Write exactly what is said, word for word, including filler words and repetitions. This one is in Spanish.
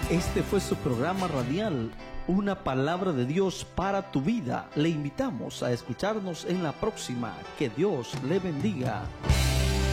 Este fue su programa radial, Una Palabra de Dios para tu Vida. Le invitamos a escucharnos en la próxima. Que Dios le bendiga.